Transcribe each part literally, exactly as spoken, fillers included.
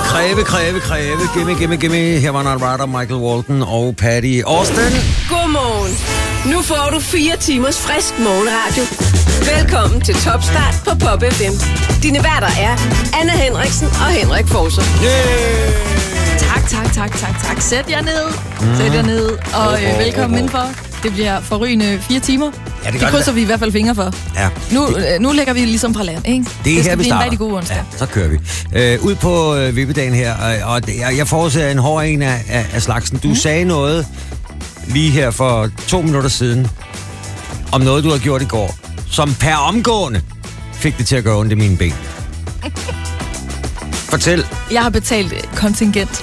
Kræve, kræve, kræve. Gimme, gimme, gimme. Her var Nat Rider, Michael Walton og Patty Austin. Godmorgen. Nu får du fire timers frisk morgenradio. Velkommen til Topstart på Pop F M. Dine værter er Anna Henriksen og Henrik Forser. Yeah! Tak, tak, tak, tak, tak. Sæt jer ned. Mm. Sæt jer ned, og øh, velkommen indenfor. Det bliver forrygende fire timer. Ja, det, det krydser vi i hvert fald fingre for. Ja. Nu, øh, nu lægger vi ligesom fra land, ikke? Det er det skal her, vi blive starter. en rigtig god onsdag. Ja, så kører vi. Øh, ud på øh, vippedagen her, og, og det, jeg, jeg forudser en hård en af, af, af slagsen. Du mm. sagde noget lige her for to minutter siden, om noget, du har gjort i går, som per omgående fik det til at gøre ondt i mine ben. Fortæl. Jeg har betalt kontingent.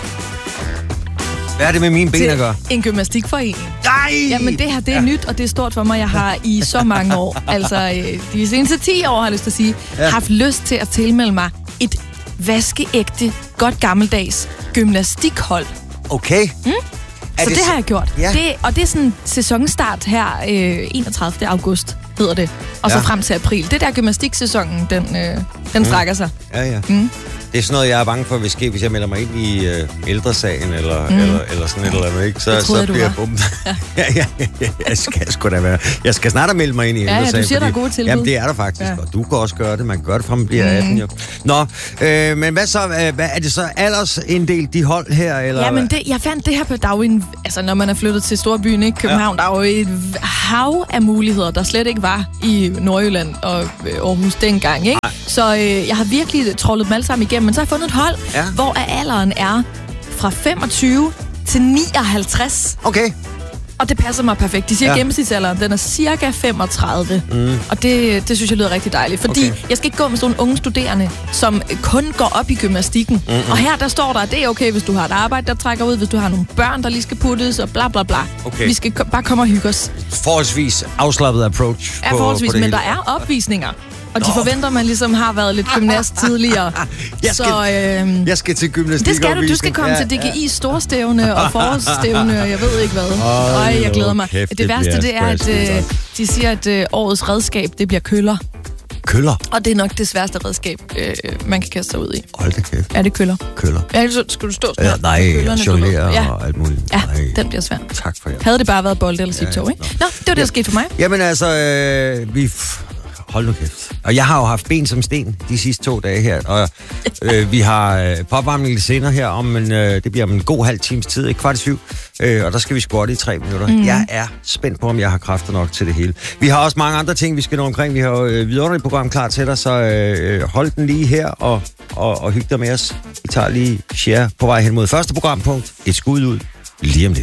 Hvad er det med mine ben at gøre? En gymnastikforening. Nej! Jamen det her, det er ja. nyt, og det er stort for mig. Jeg har i så mange år, altså de seneste ti år, har jeg lyst til at sige, ja. haft lyst til at tilmelde mig et vaskeægte, godt gammeldags gymnastikhold. Okay. Mm? Så det, det har jeg gjort. Ja. Det, og det er sådan sæsonstart her øh, enogtredivte august, hedder det. Og så ja. frem til april. Det der gymnastiksæsonen, den, øh, den mm. strækker sig. Ja, ja. Mm. Det er sådan noget, jeg er bange for, hvis ske, hvis jeg melder mig ind i øh, ældresagen, eller, mm. eller, eller sådan et eller andet, ikke? Så, så bliver jeg bumpet. Ja. ja, ja, ja, jeg skal sgu da være. Jeg skal snart melde mig ind i ja, ældresagen. Ja, du siger, fordi, der er gode tilbud. Jamen, det er der faktisk, ja. Og du kan også gøre det. Man kan gøre det fra, man bliver mm. atten, jo. Nå, øh, men hvad så? Øh, hvad, er det så aldersinddelt, de hold her, eller? Ja, men det, jeg fandt det her på, der er jo en, altså når man er flyttet til storbyen, ikke? København, ja. der er jo et hav af muligheder, der slet ikke var i Nordjylland og øh, Aarhus dengang, ikke? Nej. Så øh, jeg har virkelig trollet dem alle sammen igennem, men så har jeg fundet et hold, ja. hvor alderen er fra femogtyve til nioghalvtreds. Okay. Og det passer mig perfekt. De siger, ja. gennemsnitsalderen, den er cirka femogtredive. Mm. Og det, det synes jeg lyder rigtig dejligt. Fordi okay. jeg skal ikke gå med sådan nogle unge studerende, som kun går op i gymnastikken. Mm-hmm. Og her, der står der, at det er okay, hvis du har et arbejde, der trækker ud, hvis du har nogle børn, der lige skal puttes, og bla bla bla. Okay. Vi skal bare komme og hygge os. Forholdsvis afslappet approach. Ja, forholdsvis, på men hele. Der er opvisninger. Og de Nå. forventer, man ligesom har været lidt gymnast tidligere. Jeg skal, så, øh, jeg skal til gymnastik. Det skal du. Du skal komme ja, til D G I storstævne og forårsstævne, og jeg ved ikke hvad. Øj, jeg glæder mig. Kæft, det, det værste, det er, at øh, de siger, at øh, årets redskab, det bliver køller. Køller? Og det er nok det sværeste redskab, øh, man kan kaste sig ud i. Hold da kæft. Er det køller? Køller. Ja, skal du stå sådan ja, nej, jonglere ja. og alt muligt. Ja, nej. Den bliver svær. Tak for jer. Havde det bare været bold eller sliptog, ja, ja. ikke? Nå, det var det, der skete for mig. Jamen altså, øh, vi... Hold nu kæft. Og jeg har jo haft ben som sten de sidste to dage her, og øh, vi har øh, popvarmning lidt senere her, om en, øh, det bliver om en god halv times tid, ikke kvart i syv, øh, og der skal vi squatte i tre minutter. Mm. Jeg er spændt på, om jeg har kræfter nok til det hele. Vi har også mange andre ting, vi skal nå omkring. Vi har jo øh, vidunderligt program klar til dig, så øh, hold den lige her og, og, og hyg dig med os. Vi tager lige share på vej hen mod første programpunkt. Et skud ud lige om lidt.